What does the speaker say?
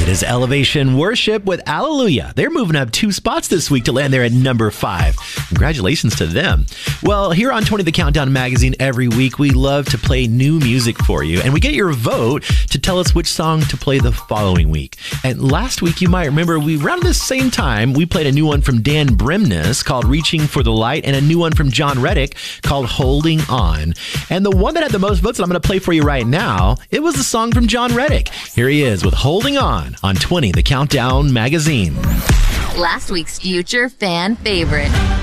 It is Elevation Worship with Alleluia. They're moving up 2 spots this week to land there at number 5. Congratulations to them. Well, here on 20 The Countdown magazine every week, we love to play new music for you, and we get your vote to tell us which song to play the following week. And last week, you might remember, around the same time, we played a new one from Dan Bremnes called Reaching for the Light, and a new one from John Reddick called Holding On. And the one that had the most votes that I'm going to play for you right now, it was the song from John Reddick. Here he is with Holding On 20 The Countdown magazine. Last week's future fan favorite.